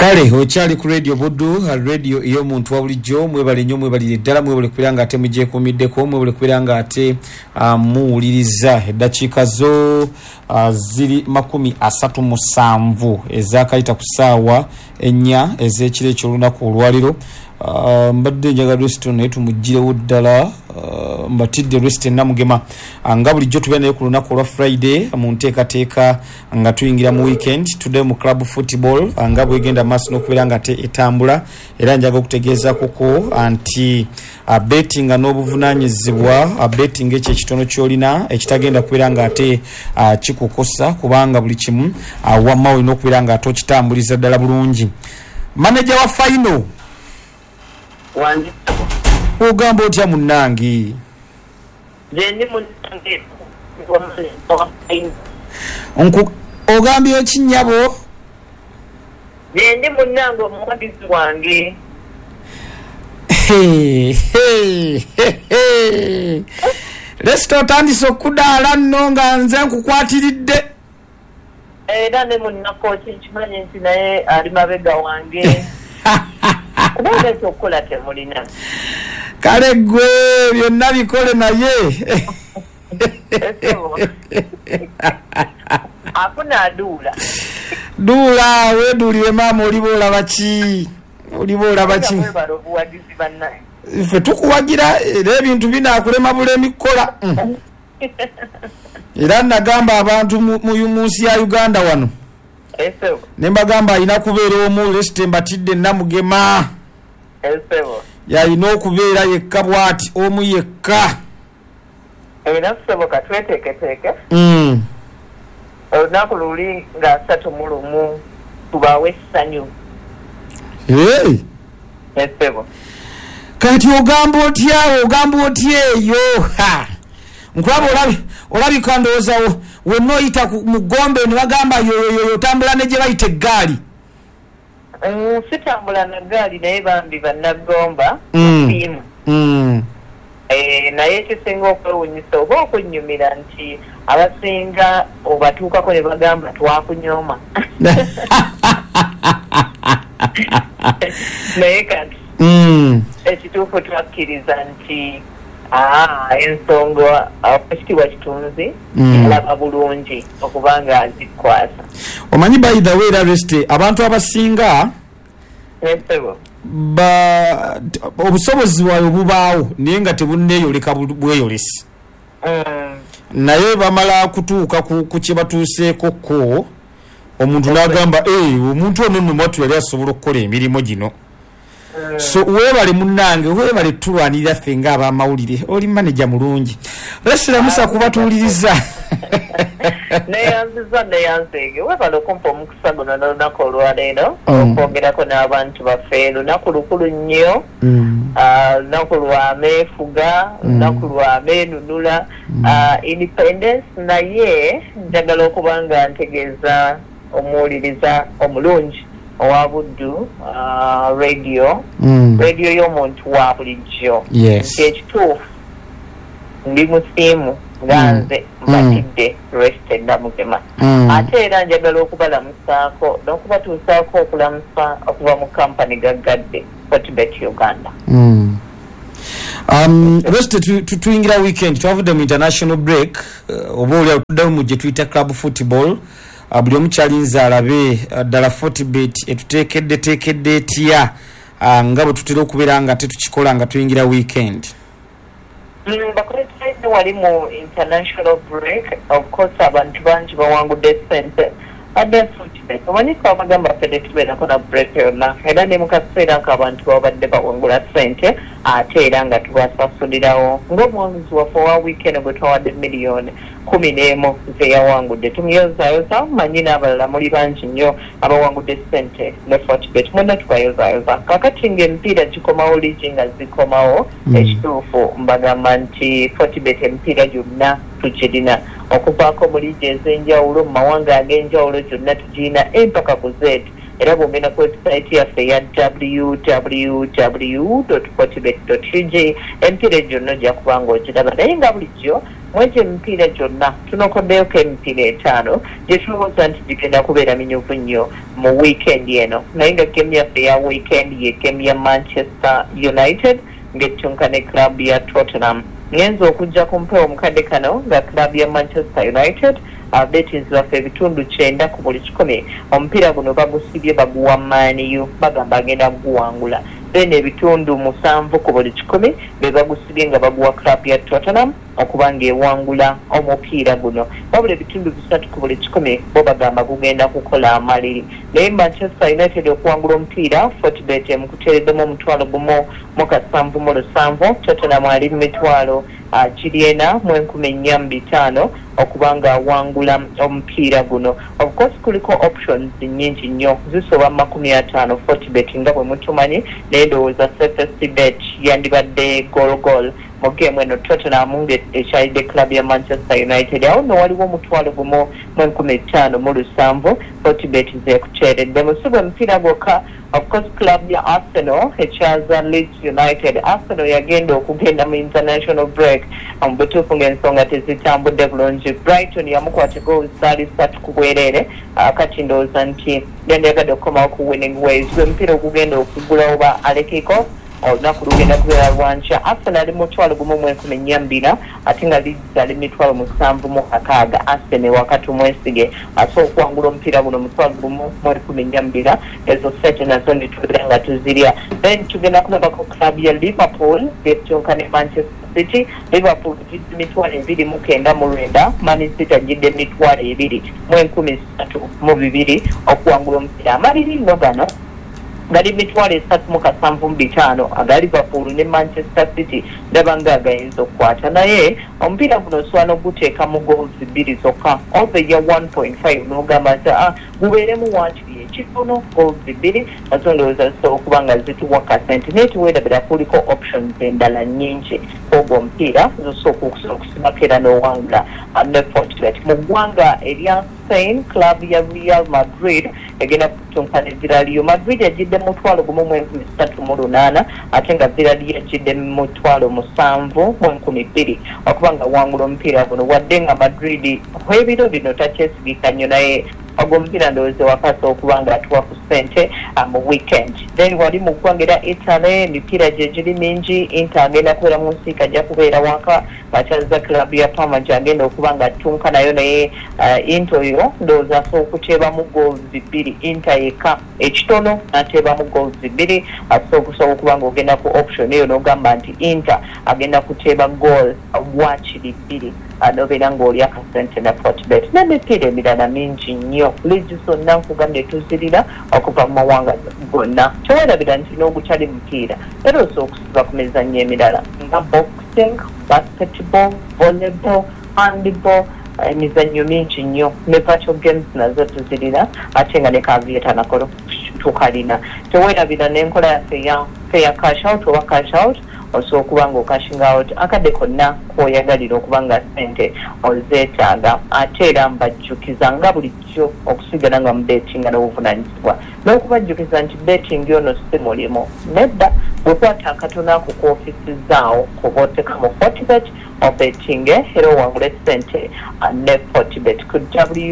Kale ochali ku radio Buddu radio iyo muntu wa bulijjo mwebale nnyo mwebalire ddala mwebale kwiranga ate mujje kumiddeko mwebale kwiranga ate muwuliriza eddakiika zo ziri 37 ezakayita ku ssaawa 4 ez'ekiro eky'olunaku olwaliro. Mbadde njaga Reston naye tumuggirewo ddala mbatidde Reston Namugema nga bulijjo tubeera naye ku lunaku olwa Friday mu nteekateeka nga tuyingira mu weekend today mu club football nga bwegenda maaso n'okubeera nga etambula era njaga okutegeeza kuko anti betting n'obuvunaanyizibwa betting ekyo ekitono ky'olina ekitagenda kubeera nga ate kikukosa kubanga buli kimu wamma olina okubeera nga ate okitambuliza ddala bulungi. Manager wa final Wanji ogamba otya munnange? Jendi munnange ogambye ekinnyabo? Jendi munnange omuwagizi wange. Lesito otandise okudaala nno nga nze nkukwatiridde. Era ne munnakooti nkimanyi nti naye ali mabega wange. Kubanga ekyokukola temulina. Kale gwe byonna bikole naye. Afuna aduula. Duula weduulire maama oliba olaba ki? Oliba olaba ki? Ffe tukuwagira era ebintu binaakulema bulemi kukola. Era nagamba abantu mu nsi ya Uganda wano. Nembagamba alina kubeera omu Lesite mbatidde Namugema. Yalina okubeera yekka bw'ati omu yekka. Ebinakusoboka tweteeketeeke. Olunaku luli nga 31 tubaawe essanyu. Kati ogamba otya eyo? Nkwaba olabika ndowooza wenna oyita mu Gombe ne bagamba yoyo otambula ne gye bayita eggaali. Sitambula na ggaali naye bambi bannagomba simu. Naye ekisinga okwewuunyisa oba okunnyumira nti abasinga obatuukako ne bagamba twakunyooma. Naye kati ekituufu twakkiriza nti ensonga ekitiibwa Kitunzi alaba bulungi okubanga azikwasa. Omanyi by the way Resite abantu abasinga obusobozi bwayo bubaawo naye nga tebunneeyoleka bweyolesi. Naye bamala kutuuka ku kye batuuseeko ko omuntu n'agamba omuntu ono nno mwatu yali asobola okukola emirimu gino. So weebale munnange weebale tulwanirira ffe ng'abamawulire oli manager mulungi. Resira musa kubatuuliriza. Neyanzege weebale okumpa omukisa guno n'olunaku olwaleero okwogerako n'abantu baffe lunaku lukulu nnyo. Lunaku lwa meefuga lunaku lwa meenunula independence naye njagala okuba nga ntegeeza omuwuliriza omulungi owa Buddu radio y'omuntu wa bulijjo nti ekituufu ndi musiimu nga nze mbatidde Resite Namugema ate era njagala okubalamusaako n'okubatuusaako okulamusa okuva mu kampani gaggadde Fortbet Uganda. Resite tuyingira weekend twavudde mu international break oba oli atuddamu mu gye tuyita club football. Buli omu kyalinza alabe ddala Fortbet etuteekedde etya nga bwe tutera okubeera nga tetukikola nga tuyingira weekend. Bakolesaidde wali mu international break of course abantu bangi bawangudde ssente adde Fortbet omanyiko abagamba ffe tetubeerako na break yonna era ne mu kaseera nk'abantu babadde bawangula ssente ate era nga tubasasulirawo ng'omuwanguzi waffe owa weekend gwe twawadde miliyoni 11 ze yawangudde tumuyozaayoza manyi n'abalala muli bangi nnyo abawangudde ssente ne Fortbet mwena tubayozaayoza kakati ng'emipiira gikomawo ligi nga zikomawo ekituufu mbagamba nti Fortbet emipiira gyonna tugirina okuvaako mu ligi ez'enjawulo mu mawanga ag'enjawulo gyonna tugirina empaka ku Z era bw'ogenda ku website yaffe ya www.fortibet.ug emipiira gyonna ojja kuba ng'ogiraba naye nga bulijjo mwegyo emipiira gyonna tunokoddeyoko emipiira 5 gye tulowooza nti gigenda kubeera minyuvu nnyo mu weekend eno naye nga gemu yaffe ya weekend ye gemu ya Manchester United ng'ettunka ne club ya Tottenham. Ngenza okujja ku mpewo omukadde kano nga club ya Manchester United betins baffe ebitundu 9 ku buli 10 omupiira guno bagusibye baguwa Man U bagamba agenda guwangula then ebitundu 7 ku buli 10 be bagusibye nga baguwa club ya Tottenham okubanga ewangula omupiira guno wabula ebitundu 3 ku buli 10 bo bagamba gugenda kukola amaliri naye Manchester United okuwangula omupiira Fortibet emukuteereddemu omutwalo gumu mu kasanvu mu lusanvu Tottenham ali mu mitwalo 40,450 okubanga awangula omupiira guno. Of course kuliko options nyingi nnyo zisoba 50 Fortibet nga bwe mutumanyi naye ndowooza safest bet yandibadde goal mu game eno Tottenham ekyalidde club ya Manchester United awo no waliwo omutwalo gumu mu 50 mu lusanvu Fortibet zekuteeredde musuba omupiira gwokka. Of course club ya Arsenal ekyaza Leeds United Arsenal yagenda okugenda mu international break butuufu ng'ensonga tezitambudde bulungi. Brighton yamukwata goals 3 ku bwereere kati ndowooza nti yandiyagadde okukomawo ku winning ways omupiira okugenda okugula oba alekeko olunaku lugenda kubeera lwankya. Arsenal mu 12,420 ate nga Leeds ali 7,760 Arsenal wakati mwesige asobola okuwangula omupiira guno 12,420 ezo sete nazo nitubeera nga tuzirya. Then tugenda kulabako club ya Liverpool betunka ne Manchester City. Liverpool gidde 29,900 Man City agidde 20,332 okuwangula omupiira amaliri nno gano gali 3,750 aga Liverpool ne Manchester City ndabanga agayinza okukwata naye omupiira guno osobola n'oguteeka mu goals 2 zokka over ya 1.5 n'ogamba nti gubeeremu wankiri ekitono goals 2 nazo ndowooza zisobola okuba nga zituwa kasente naye tuweerabira kuliko options endala nnyingi ogwo omupiira zosobola okusibako era n'owangula ne Fortibet. Mu ggwanga erya Spain club ya Real Madrid egenda kutunka ne Villarreal. Madrid yagidde mu 12,308 ate nga Villarreal yagidde mu 7,200 okubanga wangula omupiira guno wadde nga Madrid ebiro bino takyesigika nnyo naye ogwo omupiira ndowooza wakasa okuba nga atuwa ku ssente mu weekend. Then wali mu ggwanga era Italy emipiira gye giri mingi. Inter agenda kubeera mu nsiika ajja kubeera waka bakyaza club ya Parma gyagenda okuba nga attunka nayo naye Inter oyo ndowooza asobola okuteebamu goals 2 Inter yekka ekitono n'ateebamu goals 2 asobola okuba nga ogenda ku option eyo n'ogamba nti Inter agenda kuteeba goal wakiri 2 nobeera ng'oli akasente na Fortibet n'emipiira emirala mingi nnyo ligi zonna nkugambye tuzirira okuva mu mawanga gonna. Teweerabira nti n'ogutali mupiira era osobola okusiba ku mizannyo emirala nga boxing, basketball, volleyball, handball emizannyo mingi nnyo ne virtual games nazo tuzirira ate nga ne kavieta nakolo tukalina. Teweerabira n'enkola yaffe ya fair cash out oba cash out osobola okuba nga okashing out akadde konna kwoyagalira okuba nga ssente ozeetaaga ate era mbajjukiza nga bulijjo okusigala nga mubetinga n'obuvunanyizibwa n'okubajjukiza nti beting ono si mulimu nedda bwekwata akatono ako koofisizaawo kuba otekamu Fortibet obetinge era owangule ssente ne Fortibet ku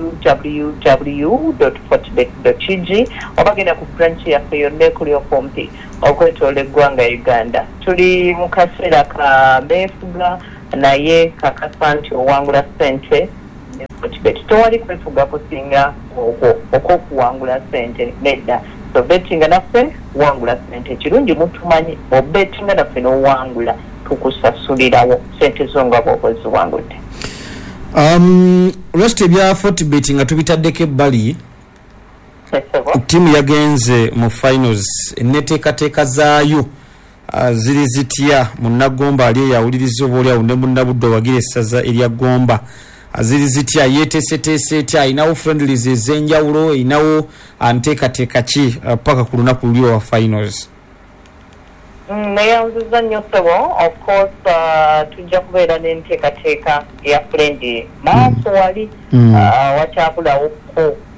www.fortibet.ug oba genda ku branch yaffe yonna ekuli okumpi okwetoola eggwanga Uganda. Tuli mu kaseera ka beefuga naye kakasa nti owangula ssente ne Fortibet tewali kwefuga kusinga okwokuwangula ssente nedda. So betinga naffe wangula ssente ekirungi mutumanyi obetinga naffe n'owangula tukusasulirawo ssente zo nga bw'oba ziwangudde. Lwaki ebya Fortibet nga tubitaddeko ebbali ttiimu yagenze mu finals enneteekateeka zaayo ziri zitya munnagomba ali eyawuliriza oba oli awo ne munnabudde owagira essaza erya Gomba ziri zitya yeeteeseteese etya ayinawo friendlies ez'enjawulo eyinawo nteekateeka ki paka ku lunaku luli owa finals? Neyanziza nnyo ssebo of course tujja kubeera n'enteekateeka eya friendly maaso wali wakyabulawoko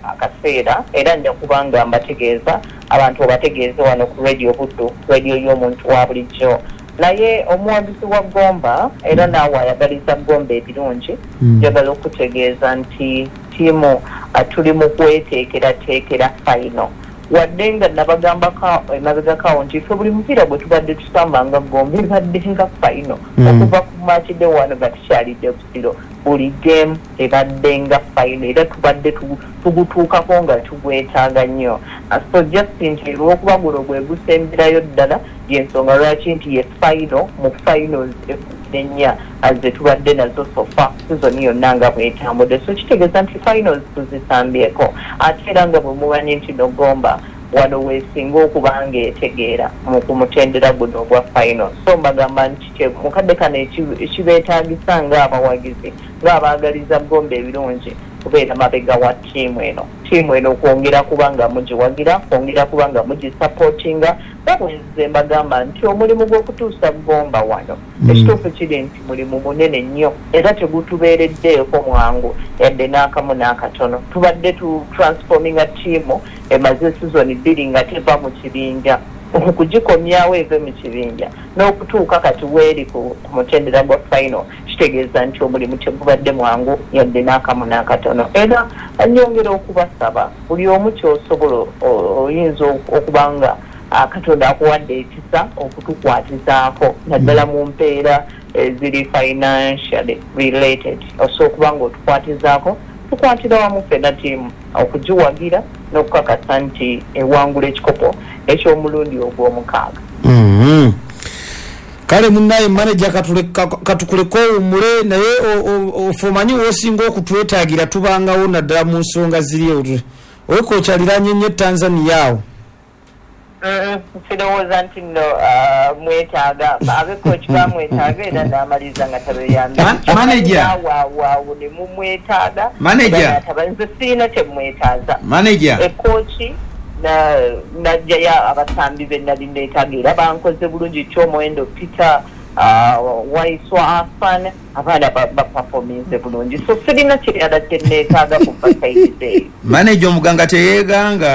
akaseera era nja kubanga mbategeeza abantu obategeeze wano ku radio Buddu radio y'omuntu wa bulijjo naye omuwagizi wa Gomba era naawe ayagaliza Gomba ebirungi njagala okutegeeza nti tiimu tuli mu kweteekerateekera final wadde nga nabagambako emabegakawo nti ffe buli mupiira gwe tubadde tusambanga Gomba ebadde nga final okuva ku match day 1 nga tukyalidde ku 0 buli game ebadde nga final era tubadde tugutuukako nga tugwetaaga nnyo so just nti olw'okuba guno gwe gusemberayo ddala yensonga lwaki nti ye final mu finals ennya aze tubadde nazo sofa season yonna nga bwetambudde so kitegeeza nti finals tuzisambyeko ate era nga bwe mumanyi nti Gomba wano weesinga okuba ng'etegeera ku mutendera guno ogwa final so mbagamba nti mukadde kano ekibeetaagisa ng'abawagizi ng'abaagaliza Gomba ebirungi kubeera mabega wa tiimu eno kwongera kuba nga mugiwagira kwongera kuba nga mugisupportinga babwenze mbagamba nti omulimu gw'okutuusa Gomba wano ekituufu kiri nti mulimu munene nnyo era tegutubeereddeeko mwangu yadde n'akamu n'akatono tubadde tu transforminga tiimu emaze season 2 nga teva mu kibinja okugikomyawo eve mu kibinja n'okutuuka kati weeri ku mutendera gwa final kitegeeza nti omulimu tegubadde mwangu yadde n'akamu n'akatono era anyongera okubasaba buli omu kyosobola oyinza okuba nga Katonda akuwadde ekisa okutukwatizaako naddala mu mpeera eziri financially related osobola nga otukwatizaako tukwatira wamu ffenna tiimu okugiwagira n'okukakasa nti ewangula ekikopo eky'omulundi ogw'omukaaga. Kale munnaye manager katukuleko omule naye ofumanyi wosinga okutwetaagira tubangawo naddala mu nsonga ziri okokyaliranye nnyo Tanzania awo. Sirowooza nti nno mwetaaga abekoki bamwetaaga era n'amaliza nga tabeyambe waawo ne mumwetaaga nze sirina kyemwetaaza ekoki najjayo abasambi be nali neetaaga era bankoze bulungi ky'omuwendo Peter waiswa afan abaana bapafominze bulungi so sirina kirala kyenneetaaga ku basaidi eyo manager omuganga teyeeganga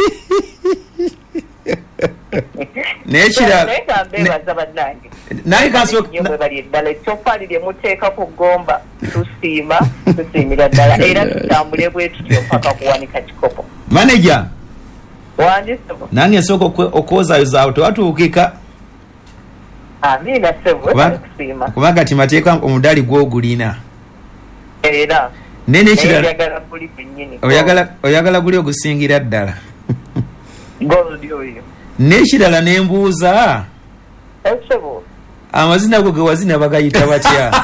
nekira negambebaza bannange naye kaso bali ddala ekyofali lye muteeka ku Gomba tusiimira ddala era tutambule bwe tutyo mpaka kuwanika kikopo manager wandisebo nange soko okwozayo zaawe tewatuukika amina sebo kusiima kubanga timateeka omudali gw'ogulina era nene kirala oyagala guli ogusingira ddala gold oyo nekirala nembuuza amazina go ge wazina bagayita batya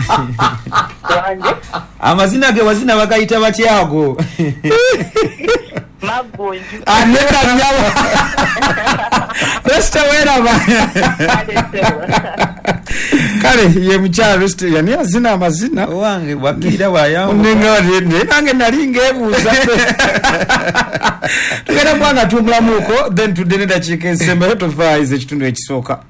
amazina ge wazina bagayita batya ago magonju aneka nyabo resta wera kale ye mchalo resta yani azina amazina wange wakira wayawo nenga nange nalinga ebuza tukera bwana tumulamuko then tudeneda chicken sembe to faize kitundu ekisooka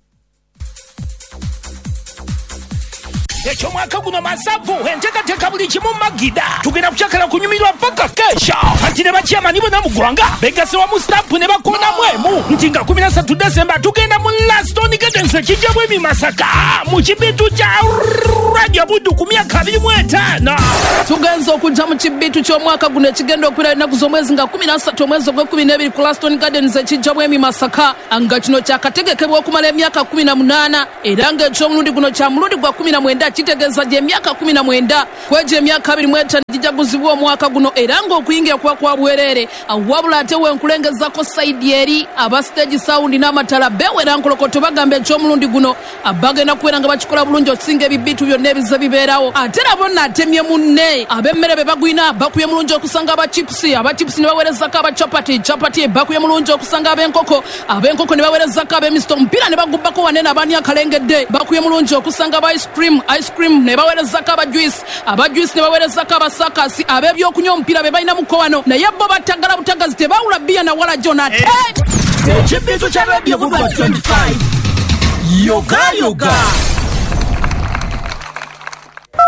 ekyomwaka guno masavu enteekateeka buli kimu magida tugenda kukyakala kunyumirwa paka kesha kati ne bakyamani bonna mu ggwanga begase wamu stampu ne bakonamu emu nti nga 13 Desemba tugenda mu Laston Gardens ekijjamu emi Masaka mu kibitu kya Radio Buddu ku myaka 25 tugenza okujja mu kibitu ky'omwaka guno ekigenda okwira ennaku z'omwezi nga 13 omwezi ogw'12 ku Laston Gardens ekijjamu emi Masaka nga kino kyakategekebwa okumala emyaka 18 era ng'ekyomulundi guno kya mulundi gwa 19 kitegeeza gye emyaka 19 kwejo emyaka 25 gijaguzibwa omwaka guno era ng'okuyingira kwa bwerere wabula ate wenkulengezako saidi eri aba stage sound n'amatala bewera nkolokoto bagamba ekyomulundi guno bagenda kubeera nga bakikola bulungi okusinga ebibitu byonna ebize bibeerawo ate nabo naatemye munne ab'emmere be bagwina bakuye mulungi okusanga abachipusi ne baweerezako abachapati bakuye mulungi okusanga ab'enkoko ne baweerezako ab'emisto omupiira ne bagubbako wanene abaani akalengedde bakuye mulungi okusanga aba ice cream ne baweerezako abajuice ne baweerezako abasakasi ab'ebyokunywa omupiira be balinamuko wano naye bo batagala butagazi tebawula bbiya na wala jonate ekibitu kya Radio Buddu 25 yoga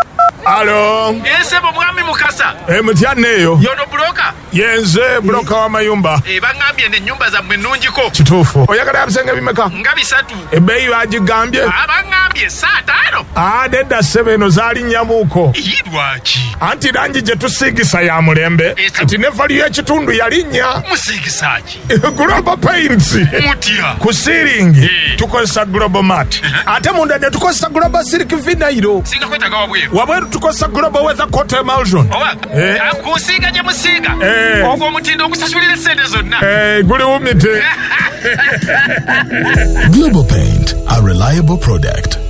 Alo. Sebo mwami Mukasa. Mutyaneyo. Yono broka. Yenze broka wa mayumba. Bangambye ne nyumba za mwenunjiko. Kituufu. Oyagala abisenge bimeka? Nga bisatu. Ebbeeyi bagigambye? Bangambye saa 5. Nedda ssebo eno zaali nnyamuuko. Lwaki? Anti langi gye tusiigisa ya mulembe. Anti ne valiyo ekitundu yali nnya. Musiigisa ki? Global Paints. Mutya. Ku siiringi tukozesa Global Mat. Ate munda ne tukozesa Global Silk Vinyl. Singa kwetaga wabweru. Wabweru tukozesa Global Weather Coat Emulsion. Kusiiga gye musiiga. Ogwo omutindo okusasulira sente zonna. Guli wumite. Global Paint, a reliable product.